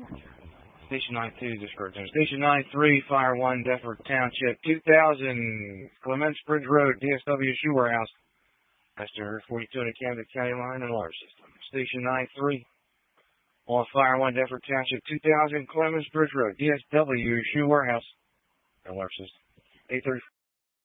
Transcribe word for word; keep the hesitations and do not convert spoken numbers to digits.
Station nine two, discouraged. Station nine three, Fire one, Deptford Township, two thousand, Clements Bridge Road, D S W Shoe Warehouse. Master forty-two in the Camden County line and alarm system. Station nine three, on Fire one, Deptford Township, two thousand, Clements Bridge Road, D S W Shoe Warehouse. Alarm system. eight thirty.